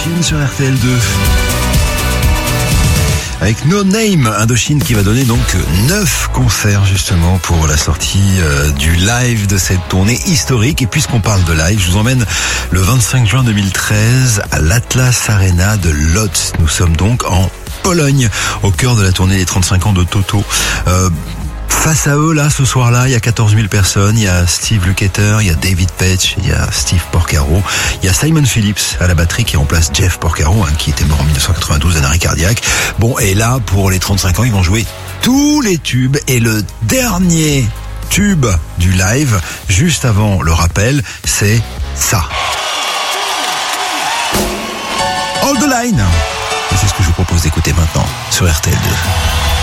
Indochine sur RTL2. Avec No Name, Indochine qui va donner donc 9 concerts justement pour la sortie du live de cette tournée historique. Et puisqu'on parle de live, je vous emmène le 25 juin 2013 à l'Atlas Arena de Łódź. Nous sommes donc en Pologne, au cœur de la tournée des 35 ans de Toto. Face à eux, là, ce soir-là, il y a 14 000 personnes. Il y a Steve Lukather, il y a David Petch, il y a Steve Porcaro, il y a Simon Phillips à la batterie qui remplace Jeff Porcaro, qui était mort en 1992 d'un arrêt cardiaque. Bon, et là, pour les 35 ans, ils vont jouer tous les tubes. Et le dernier tube du live, juste avant le rappel, c'est ça. Hold the Line. Et c'est ce que je vous propose d'écouter maintenant sur RTL2.